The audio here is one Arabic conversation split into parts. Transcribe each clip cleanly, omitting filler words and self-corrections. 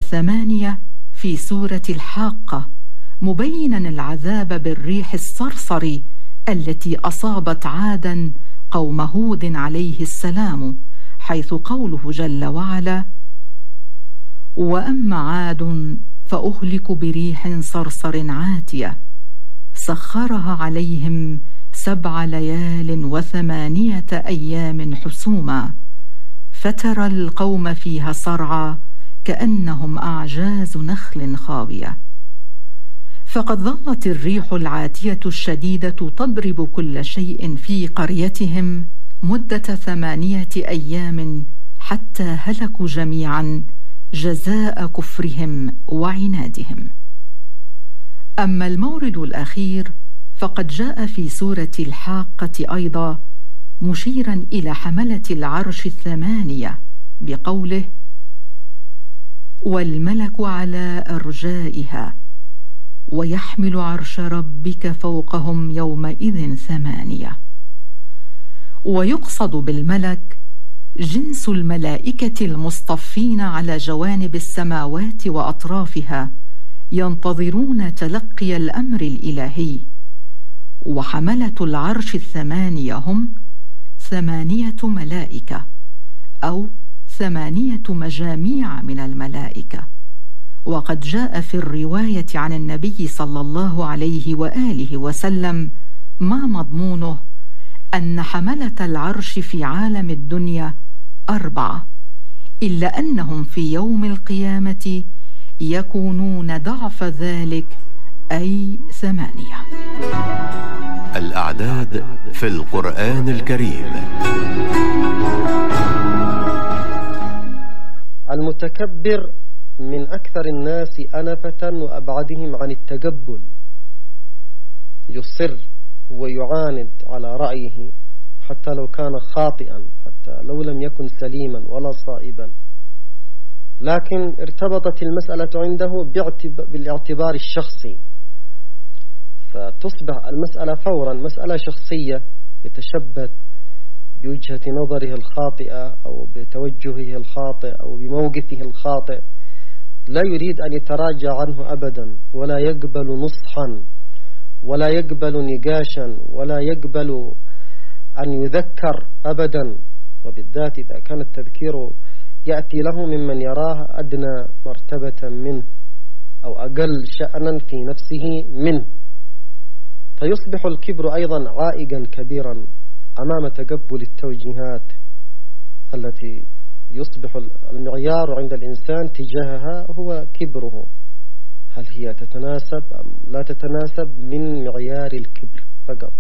8 في سورة الحاقة، مبينا العذاب بالريح الصرصر التي أصابت عادا قوم هود عليه السلام، حيث قوله جل وعلا: وأما عاد فأهلك بريح صرصر عاتية سخرها عليهم 7 ليال و8 أيام حسوما فترى القوم فيها صرعى كأنهم أعجاز نخل خاوية. فقد ظلت الريح العاتية الشديدة تضرب كل شيء في قريتهم مدة 8 أيام حتى هلكوا جميعا جزاء كفرهم وعنادهم. أما المورد الأخير فقد جاء في سورة الحاقة أيضا، مشيرا إلى حملة العرش 8 بقوله: والملك على أرجائها ويحمل عرش ربك فوقهم يومئذ 8. ويقصد بالملك جنس الملائكة المصطفين على جوانب السماوات وأطرافها، ينتظرون تلقي الأمر الإلهي. وحملة العرش 8 هم 8 ملائكة أو 8 مجاميع من الملائكة. وقد جاء في الرواية عن النبي صلى الله عليه وآله وسلم ما مضمونه أن حملة العرش في عالم الدنيا 4، إلا أنهم في يوم القيامة يكونون ضعف ذلك، أي 8. الأعداد في القرآن الكريم. المتكبر من أكثر الناس أنفة وأبعدهم عن التقبل، يصر ويعاند على رأيه حتى لو كان خاطئا، حتى لو لم يكن سليما ولا صائبا، لكن ارتبطت المسألة عنده بالاعتبار الشخصي، فتصبح المسألة فورا مسألة شخصية، يتشبث بوجهة نظره الخاطئة أو بتوجهه الخاطئ أو بموقفه الخاطئ، لا يريد أن يتراجع عنه أبدا، ولا يقبل نصحا ولا يقبل نقاشا ولا يقبل أن يذكر أبدا، وبالذات إذا كان التذكير يأتي له ممن يراه أدنى مرتبة منه أو أقل شأنا في نفسه منه، فيصبح الكبر أيضا عائقا كبيرا أمام تقبل التوجيهات التي يصبح المعيار عند الإنسان تجاهها هو كبره، هل هي تتناسب أم لا تتناسب من معيار الكبر فقط،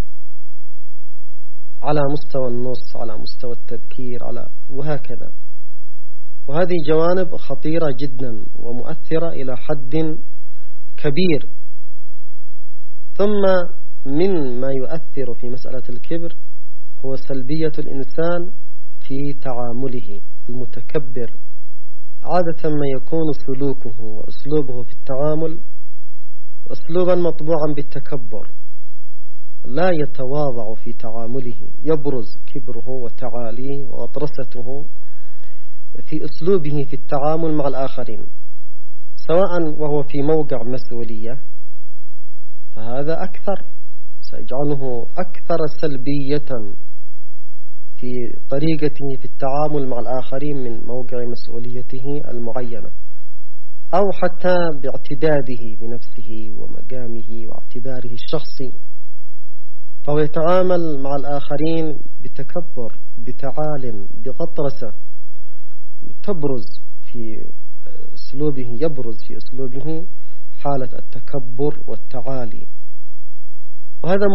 على مستوى النص، على مستوى التذكير، وهكذا. وهذه جوانب خطيرة جدا ومؤثرة إلى حد كبير. ثم من ما يؤثر في مسألة الكبر هو سلبية الإنسان في تعامله. المتكبر عادة ما يكون سلوكه وأسلوبه في التعامل أسلوبا مطبوعا بالتكبر، لا يتواضع في تعامله، يبرز كبره وتعاليه وأطرسته في أسلوبه في التعامل مع الآخرين، سواء وهو في موقع مسؤولية، فهذا أكثر سيجعله أكثر سلبية في طريقته في التعامل مع الآخرين من موقع مسؤوليته المعينة، أو حتى باعتداده بنفسه ومقامه واعتباره الشخصي، فهو يتعامل مع الآخرين بتكبر، بتعال، بغطرسة، تبرز في أسلوبه، يبرز في أسلوبه حالة التكبر والتعالي، وهذا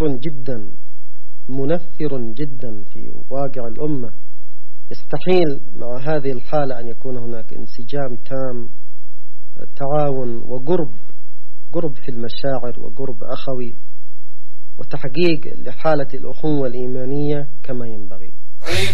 منفر جدا في واقع الأمة. يستحيل مع هذه الحالة أن يكون هناك انسجام تام، تعاون وقرب في المشاعر وقرب أخوي وتحقيق لحالة الأخوة الإيمانية كما ينبغي.